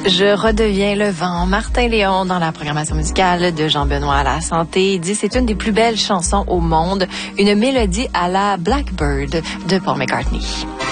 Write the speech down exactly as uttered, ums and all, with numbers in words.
Je redeviens le vent. Martin Léon dans la programmation musicale de Jean-Benoît à la santé dit c'est une des plus belles chansons au monde, une mélodie à la Blackbird de Paul McCartney.